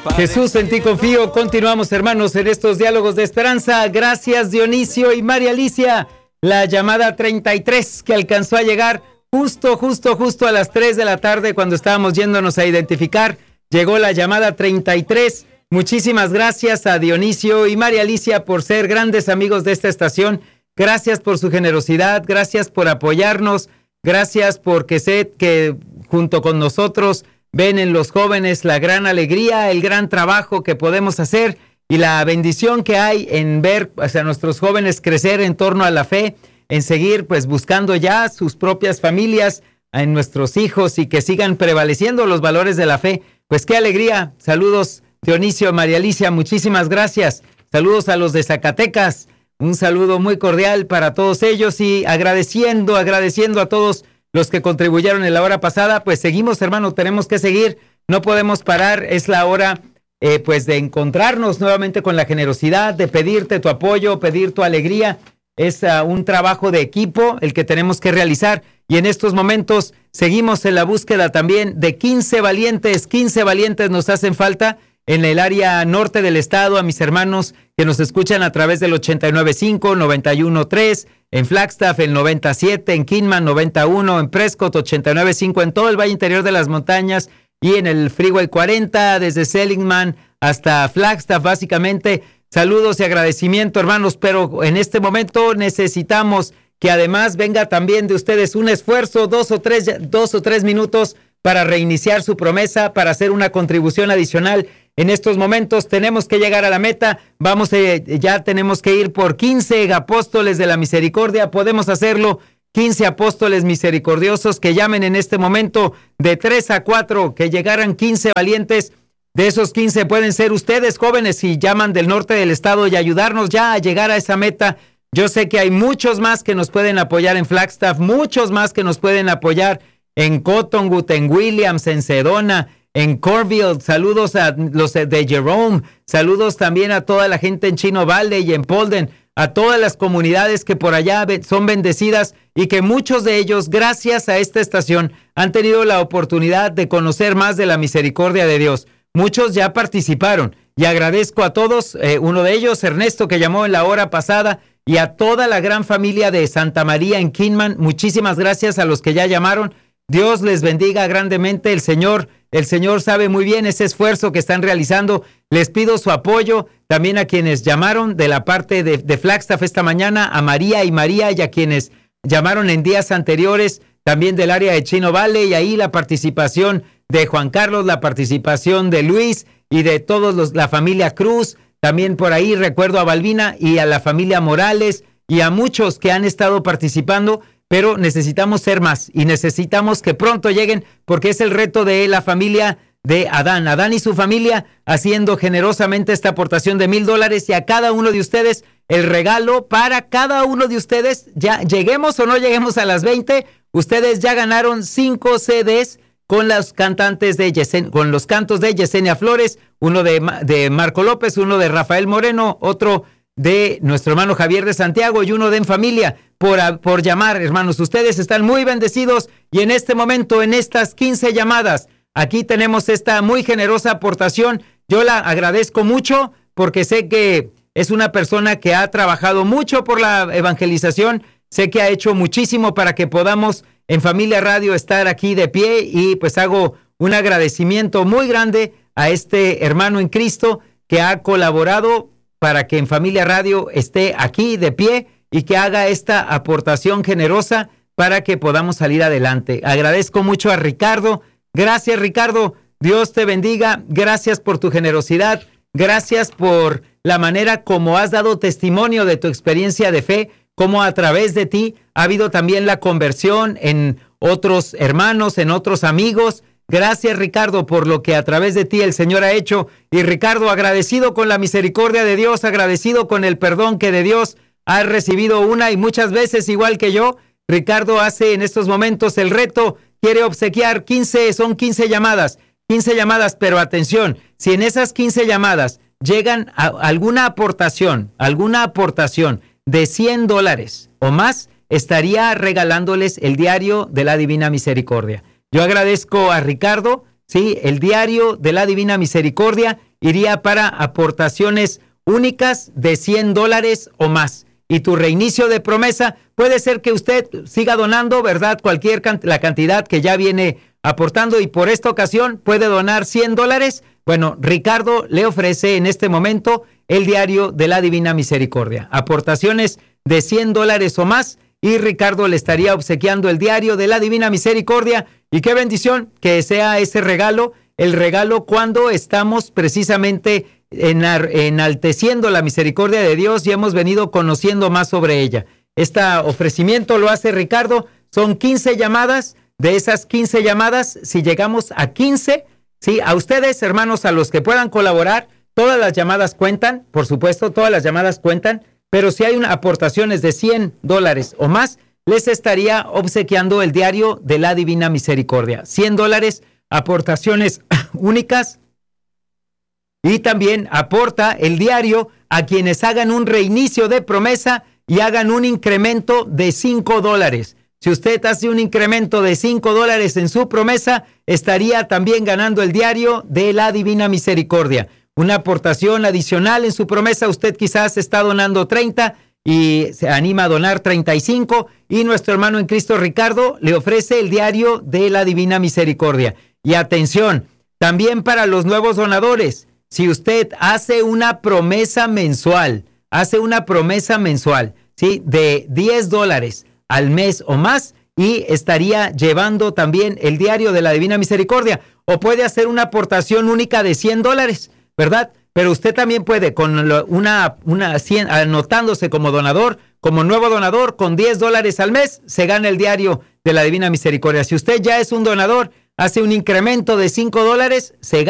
Jesús, en ti confío. Continuamos, hermanos, en estos diálogos de esperanza. Gracias, Dionisio y María Alicia. La llamada 33 que alcanzó a llegar justo a las 3 de la tarde cuando estábamos yéndonos a identificar. Llegó la llamada 33. Muchísimas gracias a Dionisio y María Alicia por ser grandes amigos de esta estación. Gracias por su generosidad, gracias por apoyarnos, gracias porque sé que junto con nosotros ven en los jóvenes la gran alegría, el gran trabajo que podemos hacer y la bendición que hay en ver a nuestros jóvenes crecer en torno a la fe, en seguir pues buscando ya sus propias familias, en nuestros hijos y que sigan prevaleciendo los valores de la fe. Pues qué alegría. Saludos, Dionisio, María Alicia, muchísimas gracias. Saludos a los de Zacatecas. Un saludo muy cordial para todos ellos y agradeciendo a todos los que contribuyeron en la hora pasada. Pues seguimos, hermano, tenemos que seguir, no podemos parar. Es la hora pues de encontrarnos nuevamente con la generosidad, de pedirte tu apoyo, pedir tu alegría. Es un trabajo de equipo el que tenemos que realizar y en estos momentos seguimos en la búsqueda también de 15 valientes. 15 valientes nos hacen falta en el área norte del estado, a mis hermanos que nos escuchan a través del 89.5, 91.3, en Flagstaff el 97, en Kingman 91, en Prescott 89.5, en todo el Valle Interior de las Montañas y en el Freeway 40, desde Seligman hasta Flagstaff básicamente. Saludos y agradecimiento, hermanos, pero en este momento necesitamos que además venga también de ustedes un esfuerzo, dos o tres minutos para reiniciar su promesa, para hacer una contribución adicional. En estos momentos tenemos que llegar a la meta. Ya tenemos que ir por 15 apóstoles de la misericordia. Podemos hacerlo. 15 apóstoles misericordiosos que llamen en este momento de 3 a 4, que llegaran 15 valientes. De esos 15 pueden ser ustedes, jóvenes, si llaman del norte del estado y ayudarnos ya a llegar a esa meta. Yo sé que hay muchos más que nos pueden apoyar en Flagstaff, muchos más que nos pueden apoyar en Cottonwood, en Williams, en Sedona, en Cornville. Saludos a los de Jerome, saludos también a toda la gente en Chino Valley y en Polden, a todas las comunidades que por allá son bendecidas y que muchos de ellos, gracias a esta estación, han tenido la oportunidad de conocer más de la misericordia de Dios. Muchos ya participaron y agradezco a todos, uno de ellos, Ernesto, que llamó en la hora pasada, y a toda la gran familia de Santa María en Kingman. Muchísimas gracias a los que ya llamaron. Dios les bendiga grandemente. El Señor sabe muy bien ese esfuerzo que están realizando. Les pido su apoyo también a quienes llamaron de la parte de Flagstaff esta mañana, a María y a quienes llamaron en días anteriores, también del área de Chino Valley, y ahí la participación de Juan Carlos, la participación de Luis y de todos la familia Cruz. También por ahí recuerdo a Balbina y a la familia Morales y a muchos que han estado participando, pero necesitamos ser más y necesitamos que pronto lleguen porque es el reto de la familia de Adán y su familia haciendo generosamente esta aportación de $1,000 y a cada uno de ustedes el regalo para cada uno de ustedes. Ya lleguemos o no lleguemos a las 20, ustedes ya ganaron 5 CDs con los cantantes con los cantos de Yesenia Flores, uno de Marco López, uno de Rafael Moreno, otro de nuestro hermano Javier de Santiago y uno de En Familia, por llamar, hermanos. Ustedes están muy bendecidos y en este momento, en estas 15 llamadas, aquí tenemos esta muy generosa aportación. Yo la agradezco mucho porque sé que es una persona que ha trabajado mucho por la evangelización, sé que ha hecho muchísimo para que podamos en Familia Radio estar aquí de pie y pues hago un agradecimiento muy grande a este hermano en Cristo que ha colaborado para que en Familia Radio esté aquí de pie y que haga esta aportación generosa para que podamos salir adelante. Agradezco mucho a Ricardo. Gracias, Ricardo. Dios te bendiga. Gracias por tu generosidad. Gracias por la manera como has dado testimonio de tu experiencia de fe, como a través de ti ha habido también la conversión en otros hermanos, en otros amigos. Gracias, Ricardo, por lo que a través de ti el Señor ha hecho. Y Ricardo, agradecido con la misericordia de Dios, agradecido con el perdón que de Dios has recibido una y muchas veces, igual que yo. Ricardo hace en estos momentos el reto, quiere obsequiar 15 llamadas, pero atención, si en esas 15 llamadas llegan a alguna aportación de $100 o más, estaría regalándoles el diario de la Divina Misericordia. Yo agradezco a Ricardo, sí, el diario de la Divina Misericordia, iría para aportaciones únicas de $100 o más. Y tu reinicio de promesa puede ser que usted siga donando, ¿verdad? La cantidad que ya viene aportando, y por esta ocasión puede donar $100. Bueno, Ricardo le ofrece en este momento el diario de la Divina Misericordia. Aportaciones de $100 o más, y Ricardo le estaría obsequiando el diario de la Divina Misericordia. Y qué bendición que sea ese regalo, el regalo cuando estamos precisamente enalteciendo la misericordia de Dios y hemos venido conociendo más sobre ella. Este ofrecimiento lo hace Ricardo. Son 15 llamadas. De esas 15 llamadas, si llegamos a 15, sí, a ustedes, hermanos, a los que puedan colaborar, todas las llamadas cuentan, por supuesto, todas las llamadas cuentan, pero si hay aportaciones de $100 o más, les estaría obsequiando el diario de la Divina Misericordia. $100, aportaciones únicas, y también aporta el diario a quienes hagan un reinicio de promesa y hagan un incremento de $5. Si usted hace un incremento de $5 en su promesa, estaría también ganando el diario de la Divina Misericordia. Una aportación adicional en su promesa, usted quizás está donando 30 y se anima a donar 35, y nuestro hermano en Cristo Ricardo le ofrece el diario de la Divina Misericordia. Y atención, también para los nuevos donadores, si usted hace una promesa mensual, ¿sí?, de $10 al mes o más, y estaría llevando también el diario de la Divina Misericordia. O puede hacer una aportación única de $100, ¿verdad? Pero usted también puede, con anotándose como donador, como nuevo donador, con $10 al mes, se gana el diario de la Divina Misericordia. Si usted ya es un donador, hace un incremento de $5, se gana